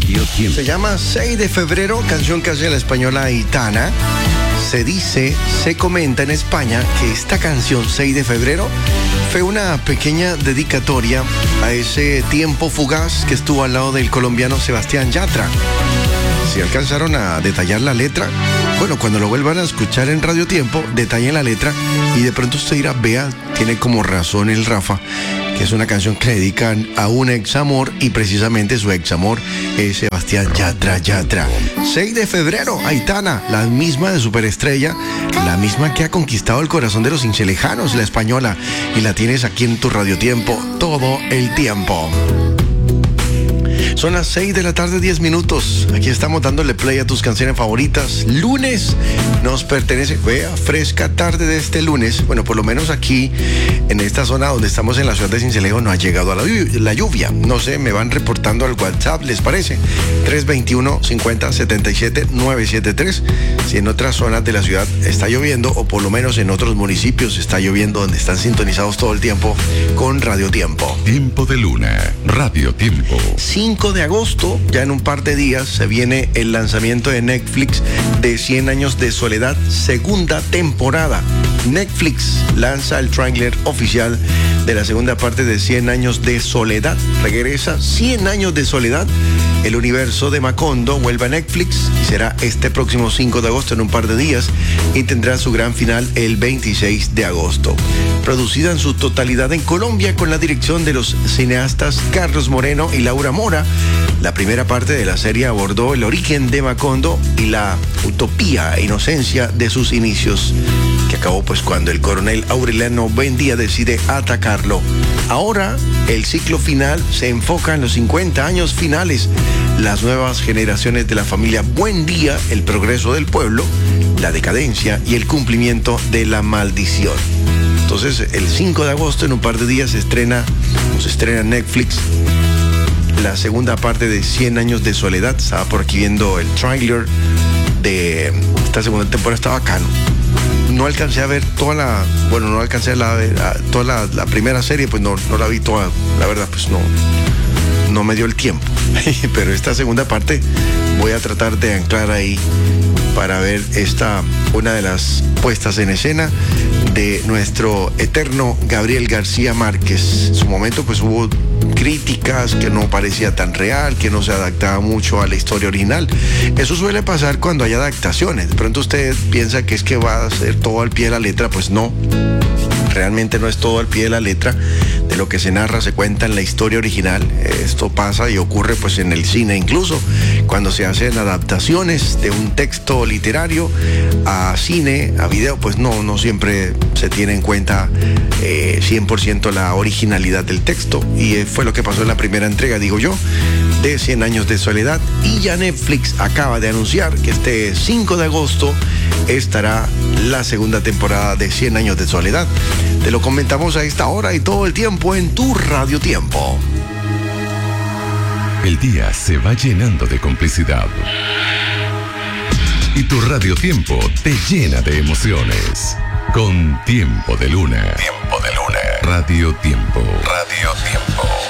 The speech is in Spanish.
Radio Tiempo. Se llama 6 de febrero, canción que hace la española Aitana. Se comenta en España que esta canción, 6 de febrero, fue una pequeña dedicatoria a ese tiempo fugaz que estuvo al lado del colombiano Sebastián Yatra. Si alcanzaron a detallar la letra, bueno, cuando lo vuelvan a escuchar en Radio Tiempo, detallen la letra y de pronto usted dirá, vea, tiene como razón el Rafa, que es una canción que le dedican a un examor y precisamente su examor es Sebastián Yatra. 6 de febrero, Aitana, la misma de Superestrella, la misma que ha conquistado el corazón de los hinchelejanos, la española, y la tienes aquí en tu Radio Tiempo todo el tiempo. Son las 6 de la tarde, 10 minutos. Aquí estamos dándole play a tus canciones favoritas. Lunes nos pertenece. Vea, fresca tarde de este lunes. Bueno, por lo menos aquí, en esta zona donde estamos en la ciudad de Sincelejo, no ha llegado a la lluvia. No sé, me van reportando al WhatsApp, ¿les parece? 321-50-77-973. Si en otras zonas de la ciudad está lloviendo, o por lo menos en otros municipios está lloviendo, donde están sintonizados todo el tiempo con Radio Tiempo. Tiempo de Luna, Radio Tiempo. 5 de agosto, ya en un par de días, se viene el lanzamiento de Netflix de 100 años de soledad, segunda temporada. Netflix lanza el tráiler oficial de la segunda parte de 100 años de soledad. Regresa 100 años de soledad. El universo de Macondo vuelve a Netflix y será este próximo 5 de agosto, en un par de días, y tendrá su gran final el 26 de agosto. Producida en su totalidad en Colombia con la dirección de los cineastas Carlos Moreno y Laura Mora, la primera parte de la serie abordó el origen de Macondo y la utopía e inocencia de sus inicios, que acabó pues cuando el coronel Aureliano Buendía decide atacarlo. Ahora el ciclo final se enfoca en los 50 años finales, las nuevas generaciones de la familia Buendía, el progreso del pueblo, la decadencia y el cumplimiento de la maldición. Entonces el 5 de agosto, en un par de días, se estrena en Netflix la segunda parte de 100 años de soledad. Estaba por aquí viendo el tráiler de esta segunda temporada, está bacano. No alcancé a ver toda la primera serie, pues no la vi toda, la verdad, pues no me dio el tiempo. Pero esta segunda parte voy a tratar de anclar ahí para ver una de las puestas en escena de nuestro eterno Gabriel García Márquez. En su momento pues hubo críticas que no parecía tan real, que no se adaptaba mucho a la historia original. Eso suele pasar cuando hay adaptaciones. De pronto usted piensa que es que va a ser todo al pie de la letra, pues no. Realmente no es todo al pie de la letra de lo que se narra, se cuenta en la historia original. Esto pasa y ocurre pues en el cine, incluso cuando se hacen adaptaciones de un texto literario a cine, a video, pues no siempre se tiene en cuenta 100% la originalidad del texto, y fue lo que pasó en la primera entrega, digo yo, de 100 años de soledad. Y ya Netflix acaba de anunciar que este 5 de agosto estará la segunda temporada de 100 años de soledad. Te lo comentamos a esta hora y todo el tiempo en tu Radio Tiempo. El día se va llenando de complicidad y tu Radio Tiempo te llena de emociones. Con Tiempo de Luna. Tiempo de Luna. Radio Tiempo. Radio Tiempo.